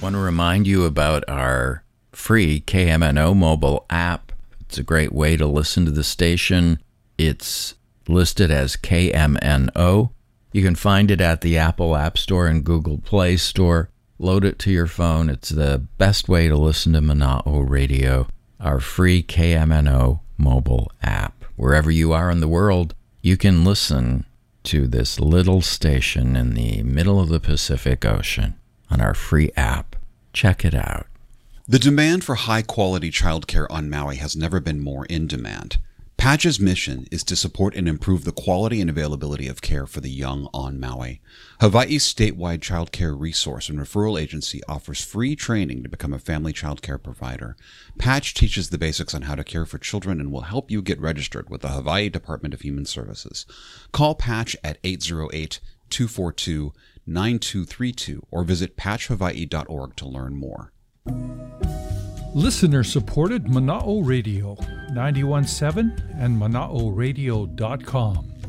want to remind you about our free KMNO mobile app. It's a great way to listen to the station. It's listed as KMNO. You can find it at the Apple App Store and Google Play Store. Load it to your phone. It's the best way to listen to Mana'o Radio, our free KMNO mobile app. Wherever you are in the world, you can listen to this little station in the middle of the Pacific Ocean on our free app. Check it out. The demand for high-quality childcare on Maui has never been more in demand. Patch's mission is to support and improve the quality and availability of care for the young on Maui. Hawaii's statewide child care resource and referral agency offers free training to become a family child care provider. Patch teaches the basics on how to care for children and will help you get registered with the Hawaii Department of Human Services. Call Patch at 808-242-9232 or visit patchhawaii.org to learn more. Listener-supported Mana'o Radio, 91.7 and Mana'oRadio.com.